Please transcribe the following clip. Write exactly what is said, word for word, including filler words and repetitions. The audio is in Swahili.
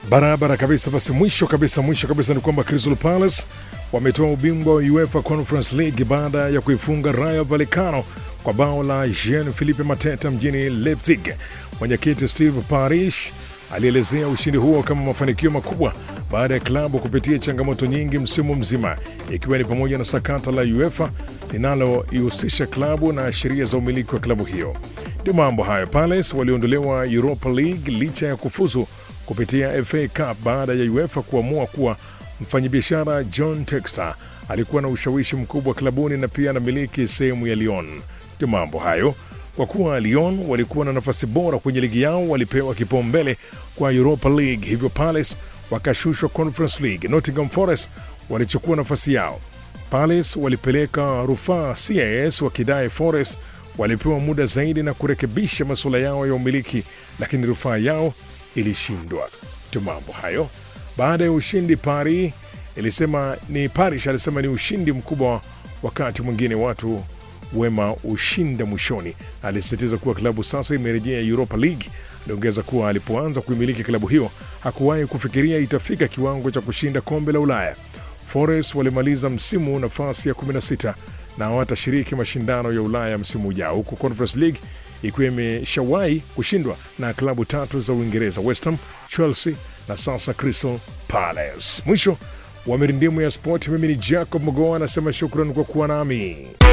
Barabara kabisa. Basi mwisho kabisa mwisho kabisa ni kwamba Crystal Palace wametoa ubingwa wa UEFA Conference League baada ya kuifunga Rayo Vallecano kwa bao la Jean-Philippe Mateta mjini Leipzig. Mwenyekiti Steve Parish alielezea ushindi huo kama mafanikio makubwa baada ya klabu kupitia changamoto nyingi msimu mzima, ikiwa ni pamoja na sakata la UEFA linaloihusisha klabu na sheria za umiliki wa klabu hiyo. Ndio mambo hayo, Palace waliondolewa Europa League licha ya kufuzu kupitia F A Cup baada ya UEFA kuamua kuwa mfanyabiashara John Textor alikuwa na ushawishi mkubwa klabuni na pia anamiliki sehemu ya Lyon. Ndio mambo hayo. Kwa kuwa Lyon walikuwa na nafasi bora kwenye ligi yao, walipewa kipaumbele kwa Europa League, hivyo Palace wakashushwa Conference League. Nottingham Forest walichukua nafasi yao. Palace walipeleka rufaa C A S wakidai Forest walipewa muda zaidi na kurekebisha masuala yao ya umiliki, lakini rufaa yao ilishindwa. Ndio mambo hayo. Baada ya ushindi, Paris ilisema ni Parish alisema ni ushindi mkubwa, wakati mwingine watu wema ushinda mwishoni. Alisisitiza kuwa klabu sasa imerejea Europa League. Aliongeza kuwa alipoanza kuimiliki klabu hiyo hakuwahi kufikiria itafika kiwango cha kushinda kombe la Ulaya. Forest walimaliza msimu nafasi ya kumi na sita na hawatashiriki mashindano ya Ulaya msimu ujao, huku Conference League ikiwa imeshawahi kushindwa na klabu tatu za Uingereza: West Ham, Chelsea na sasa Crystal Palace. Mwisho wa mirindimu ya sport, mimi ni Jacob Mogoa, anasema shukrani kwa kuwa nami.